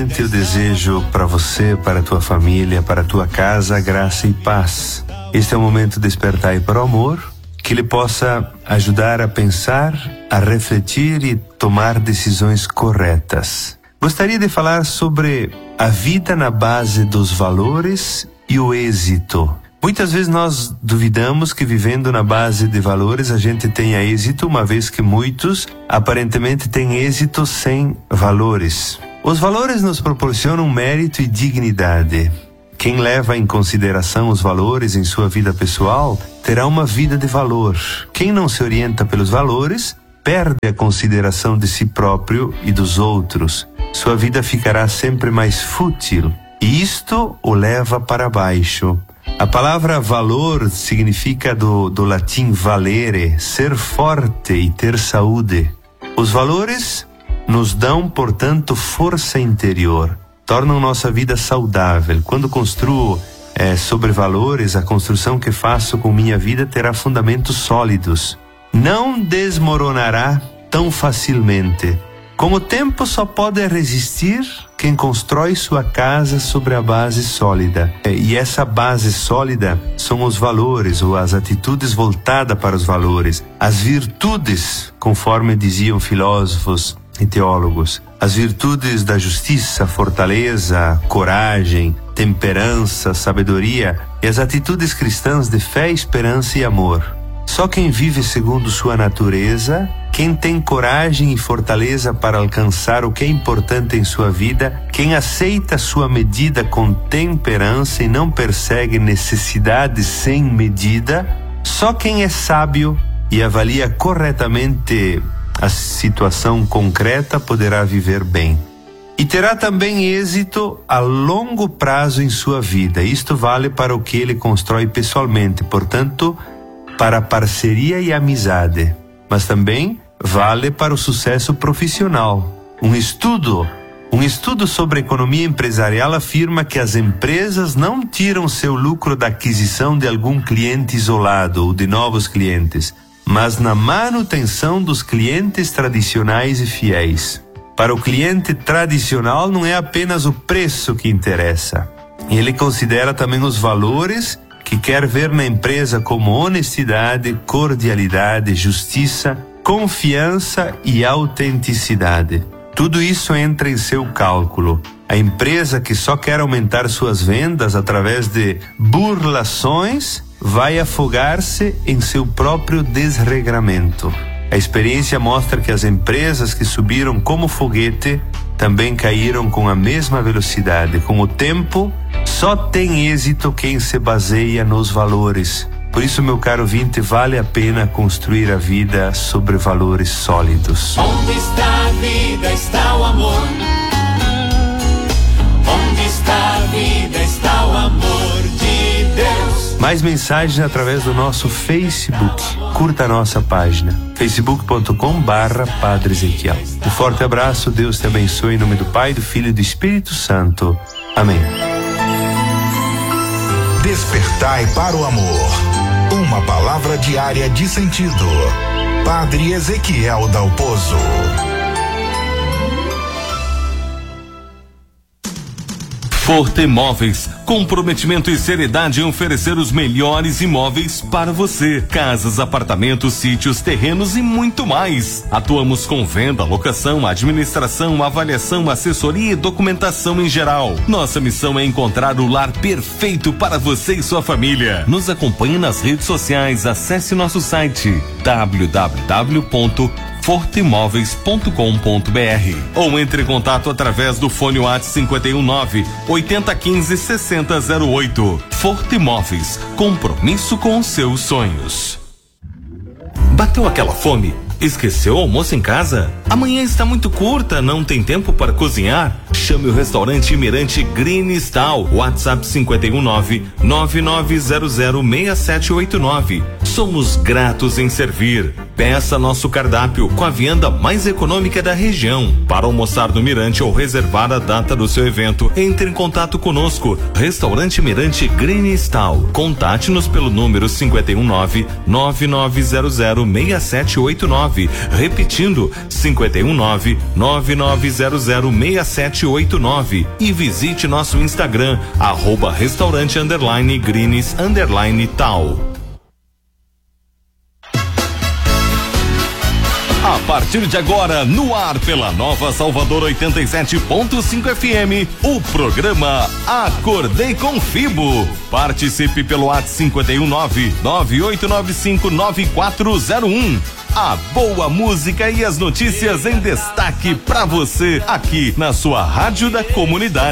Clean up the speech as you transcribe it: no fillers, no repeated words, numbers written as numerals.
Primeiramente eu desejo para você, para a tua família, para a tua casa, graça e paz. Este é o momento de despertar para o amor, que ele possa ajudar a pensar, a refletir e tomar decisões corretas. Gostaria de falar sobre a vida na base dos valores e o êxito. Muitas vezes nós duvidamos que vivendo na base de valores a gente tenha êxito, uma vez que muitos aparentemente têm êxito sem valores. Os valores nos proporcionam mérito e dignidade. Quem leva em consideração os valores em sua vida pessoal terá uma vida de valor. Quem não se orienta pelos valores perde a consideração de si próprio e dos outros. Sua vida ficará sempre mais fútil e isto o leva para baixo. A palavra valor significa do latim valere, ser forte e ter saúde. Os valores nos dão, portanto, força interior, tornam nossa vida saudável. Quando construo sobre valores, a construção que faço com minha vida terá fundamentos sólidos. Não desmoronará tão facilmente. Com o tempo só pode resistir quem constrói sua casa sobre a base sólida. E essa base sólida são os valores, ou as atitudes voltadas para os valores. As virtudes, conforme diziam filósofos e teólogos. As virtudes da justiça, fortaleza, coragem, temperança, sabedoria e as atitudes cristãs de fé, esperança e amor. Só quem vive segundo sua natureza, quem tem coragem e fortaleza para alcançar o que é importante em sua vida, quem aceita sua medida com temperança e não persegue necessidades sem medida, só quem é sábio e avalia corretamente a situação concreta poderá viver bem. E terá também êxito a longo prazo em sua vida. Isto vale para o que ele constrói pessoalmente, portanto, para a parceria e amizade, mas também vale para o sucesso profissional. Um estudo sobre economia empresarial afirma que as empresas não tiram seu lucro da aquisição de algum cliente isolado ou de novos clientes, mas na manutenção dos clientes tradicionais e fiéis. Para o cliente tradicional não é apenas o preço que interessa. Ele considera também os valores que quer ver na empresa, como honestidade, cordialidade, justiça, confiança e autenticidade. Tudo isso entra em seu cálculo. A empresa que só quer aumentar suas vendas através de burlações vai afogar-se em seu próprio desregramento. A experiência mostra que as empresas que subiram como foguete também caíram com a mesma velocidade. Com o tempo, só tem êxito quem se baseia nos valores. Por isso, meu caro ouvinte, vale a pena construir a vida sobre valores sólidos. Onde está a vida, está o amor. Onde está a vida, está o amor de Deus. Mais mensagens através do nosso Facebook. Curta a nossa página, facebook.com/Padre Ezequiel. Um forte abraço, Deus te abençoe em nome do Pai, do Filho e do Espírito Santo. Amém. Despertai para o amor. Uma palavra diária de sentido. Padre Ezequiel Dalpozo. Forte Imóveis, comprometimento e seriedade em oferecer os melhores imóveis para você. Casas, apartamentos, sítios, terrenos e muito mais. Atuamos com venda, locação, administração, avaliação, assessoria e documentação em geral. Nossa missão é encontrar o lar perfeito para você e sua família. Nos acompanhe nas redes sociais, acesse nosso site www.forteimóveis.com.br ou entre em contato através do fone WhatsApp 519-8015-6008. Forte Imóveis, compromisso com os seus sonhos. Bateu aquela fome? Esqueceu o almoço em casa? Amanhã está muito curta, não tem tempo para cozinhar? Chame o restaurante Mirante Green Stal. WhatsApp 519-9900-6789. Somos gratos em servir. Peça nosso cardápio com a vianda mais econômica da região. Para almoçar no Mirante ou reservar a data do seu evento, entre em contato conosco. Restaurante Mirante Green Stal. Contate-nos pelo número 519-9900-6789. Repetindo, 519-9900-6789. E visite nosso Instagram, @restaurante_greens_tal. A partir de agora, no ar pela Nova Salvador 87.5 FM, o programa Acordei com Fibo. Participe pelo WhatsApp 519-9895-9401. A boa música e as notícias em destaque pra você aqui na sua Rádio da Comunidade.